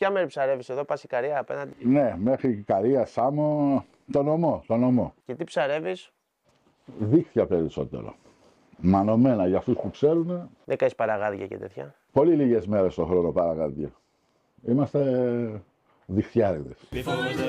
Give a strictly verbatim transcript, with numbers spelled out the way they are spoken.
Ποια μέρη ψαρεύεις εδώ, πας Ικαρία απέναντι? Ναι, μέχρι Ικαρία, Σάμο, το νομό, το νομό. Και τι ψαρεύεις? Δίχτυα περισσότερο. Μανωμένα για αυτούς που ξέρουν. Δεν κάνεις παραγάδια και τέτοια? Πολύ λίγες μέρες το χρόνο παραγάδια. Είμαστε διχτυάριδες.